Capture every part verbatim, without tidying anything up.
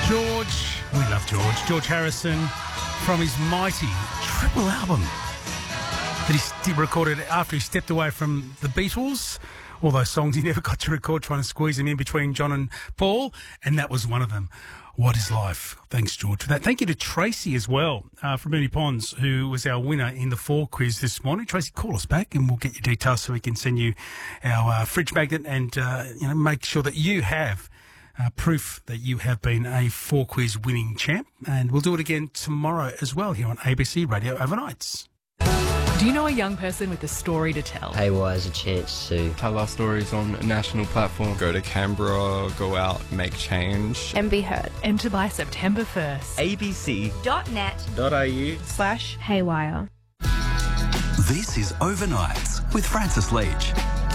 George, we love George. George Harrison from his mighty triple album that he recorded after he stepped away from the Beatles. All those songs he never got to record, trying to squeeze them in between John and Paul, and that was one of them. What is life? Thanks, George, for that. Thank you to Tracy as well, uh, from Moonee Ponds, who was our winner in the four quiz this morning. Tracy, call us back and we'll get your details so we can send you our uh, fridge magnet and uh, you know make sure that you have uh, proof that you have been a four quiz winning champ. And we'll do it again tomorrow as well here on A B C Radio Overnights. Do you know a young person with a story to tell? Haywire is a chance to tell our stories on a national platform. Go to Canberra, go out, make change. And be heard. Enter by September first. abc.net.au slash Haywire. This is Overnights with Francis Leach.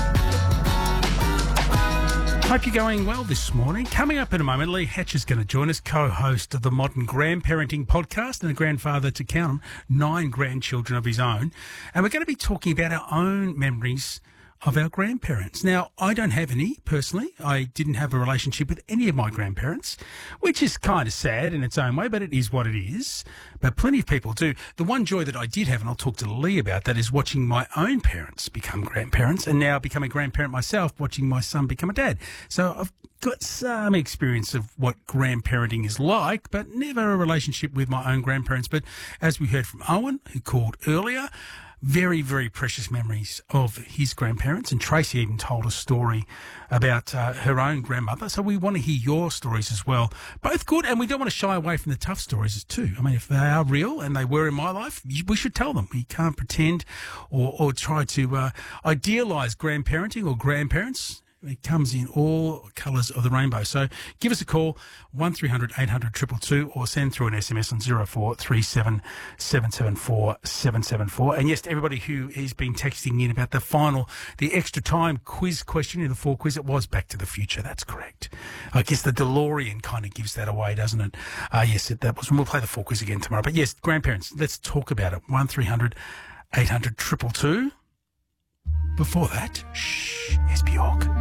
Hope you're going well this morning. Coming up in a moment, Lee Hatch is going to join us, co-host of the Modern Grandparenting Podcast and a grandfather to count them, nine grandchildren of his own. And we're going to be talking about our own memories of our grandparents. Now, I don't have any, personally. I didn't have a relationship with any of my grandparents, which is kind of sad in its own way, but it is what it is. But plenty of people do. The one joy that I did have, and I'll talk to Lee about that, is watching my own parents become grandparents and now become a grandparent myself, watching my son become a dad. So I've got some experience of what grandparenting is like, but never a relationship with my own grandparents. But as we heard from Owen, who called earlier, very, very precious memories of his grandparents. And Tracy even told a story about uh, her own grandmother. So we want to hear your stories as well. Both good, and we don't want to shy away from the tough stories too. I mean, if they are real, and they were in my life, we should tell them. We can't pretend or, or try to uh, idealise grandparenting or grandparents. It comes in all colours of the rainbow. So give us a call, one three hundred eight hundred two two two, or send through an S M S on zero four three seven seven seven four seven seven four. And yes, to everybody who has been texting in about the final, the extra time quiz question in the four quiz, it was Back to the Future. That's correct. I guess the DeLorean kind of gives that away, doesn't it? Uh, yes, it, that was. We'll play the four quiz again tomorrow. But yes, grandparents, let's talk about it. one three hundred eight hundred two two two. Before that, shh, here's Bjork.